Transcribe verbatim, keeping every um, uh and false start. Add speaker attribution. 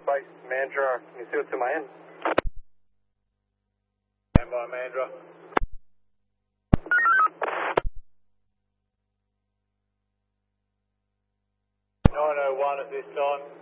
Speaker 1: base, Mandra. Can you see what's in my end?
Speaker 2: Stand by, Mandra. nine oh one at this time.